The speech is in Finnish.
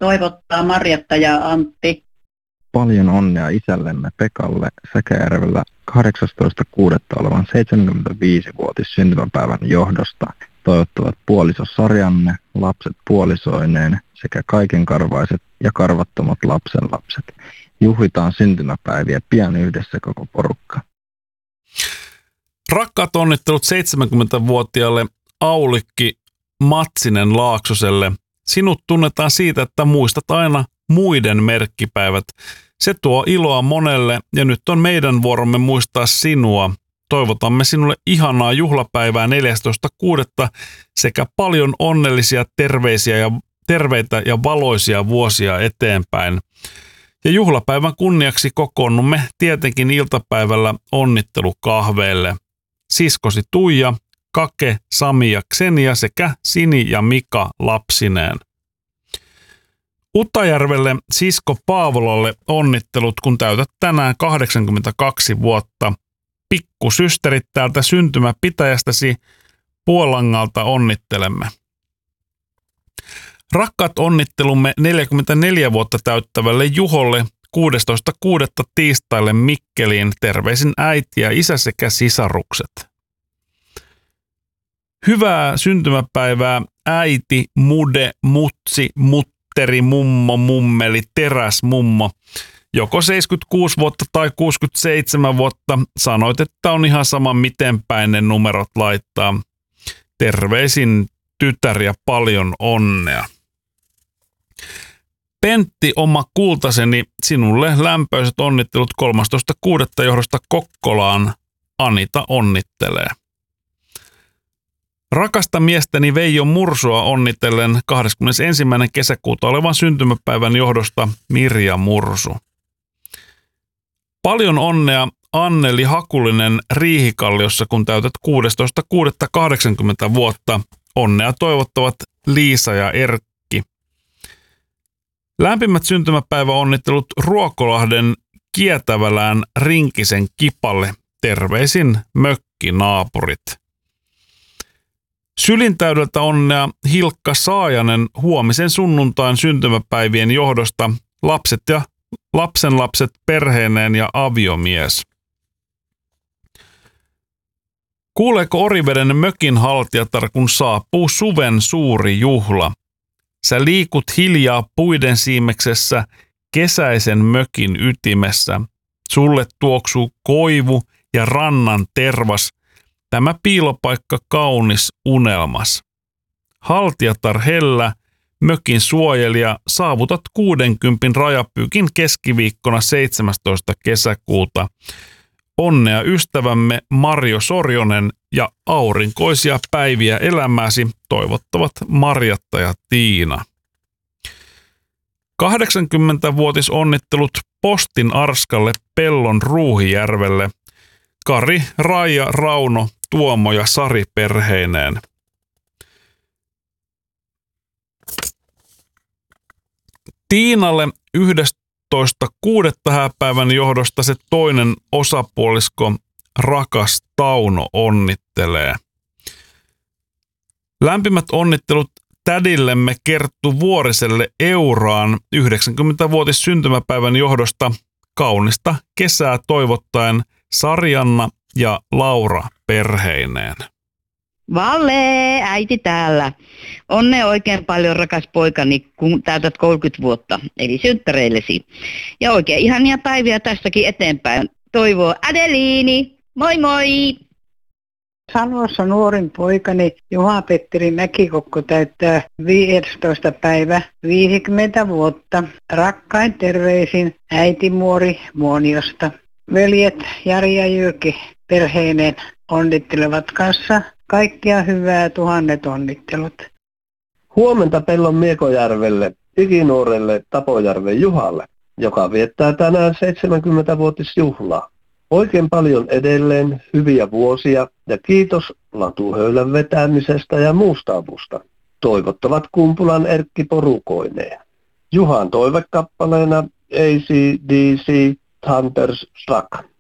toivottaa Marjatta ja Antti. Paljon onnea isällemme Pekalle Säkäjärvellä 18.6. olevan 75-vuotis syntymäpäivän johdosta. Toivottavat puoliso Sarjanne, lapset puolisoineen sekä kaikenkarvaiset ja karvattomat lapsenlapset. Juhlitaan syntymäpäiviä pian yhdessä koko porukka. Rakkaat onnittelut 70-vuotiaalle Aulikki Matsinen Laaksoselle. Sinut tunnetaan siitä, että muistat aina muiden merkkipäivät. Se tuo iloa monelle ja nyt on meidän vuoromme muistaa sinua. Toivotamme sinulle ihanaa juhlapäivää 14.6. sekä paljon onnellisia terveitä ja valoisia vuosia eteenpäin. Ja juhlapäivän kunniaksi kokoonnumme tietenkin iltapäivällä onnittelukahveille. Siskosi Tuija, Kake, Sami ja Ksenia sekä Sini ja Mika lapsineen. Uttajärvelle sisko Paavolalle onnittelut, kun täytät tänään 82 vuotta. Pikkusysterit täältä syntymäpitäjästäsi Puolangalta onnittelemme. Rakkaat onnittelumme 44 vuotta täyttävälle Juholle 16.6. tiistaille Mikkeliin. Terveisin äiti ja isä sekä sisarukset. Hyvää syntymäpäivää äiti, mude, mutsi, mutteri, mummo, mummeli, teräsmummo. Joko 76 vuotta tai 67 vuotta. Sanoit, että on ihan sama miten päin ne numerot laittaa. Terveisin tytär ja paljon onnea. Pentti, oma kultaseni, sinulle lämpöiset onnittelut 13.6. johdosta Kokkolaan. Anita onnittelee. Rakasta miestäni Veijo Mursua onnitellen 21. kesäkuuta olevan syntymäpäivän johdosta Mirja Mursu. Paljon onnea Anneli Hakulinen Riihikalliossa, kun täytät 16.6.80 vuotta. Onnea toivottavat Liisa ja Erkki. Lämpimät syntymäpäiväonnittelut Ruokolahden Kietävälään Rinkisen Kipalle. Terveisin mökkinaapurit. Sylintäydeltä onnea Hilkka Saajanen huomisen sunnuntain syntymäpäivien johdosta. Lapset ja lapsenlapset perheineen ja aviomies. Kuuleeko Oriveden mökin haltijatar, kun saapuu suven suuri juhla? Sä liikut hiljaa puiden siimeksessä kesäisen mökin ytimessä. Sulle tuoksuu koivu ja rannan tervas. Tämä piilopaikka kaunis unelmas. Haltijatar hellä, mökin suojelija, saavutat 60 rajapyykin keskiviikkona 17. kesäkuuta. Onnea ystävämme Marjo Sorjonen ja aurinkoisia päiviä elämääsi toivottavat Marjatta ja Tiina. 80-vuotisonnittelut Postin Arskalle Pellon Ruuhijärvelle. Kari, Raija, Rauno, Tuomo ja Sari perheineen. Tiinalle 11.6. hääpäivän johdosta se toinen osapuolisko rakas Tauno onnittelee. Lämpimät onnittelut tädillemme Kerttu Vuoriselle Euraan 90-vuotis syntymäpäivän johdosta. Kaunista kesää toivottaen Sarjanna ja Laura perheineen. Valle, äiti täällä. Onnea oikein paljon, rakas poikani, kun täytät 30 vuotta, eli synttäreillesi. Ja oikein ihania päiviä tästäkin eteenpäin. Toivoo Adeliini. Moi moi! Salossa nuorin poikani Juha-Petteri Mäkikokko täyttää 15. päivä 50 vuotta. Rakkain terveisin äiti Muori Muoniosta. Veljet Jari ja Jyrki perheineen onnittelevat kanssa. Kaikkia hyvää, 1000 onnittelut. Huomenta Pellon Miekojärvelle, ikinuorelle Tapojärven Juhalle, joka viettää tänään 70-vuotisjuhlaa. Oikein paljon edelleen hyviä vuosia ja kiitos latuhöylän vetämisestä ja muusta avusta. Toivottavat Kumpulan Erkki porukoineen. Juhan toivekappaleena AC/DC Thunders Struck.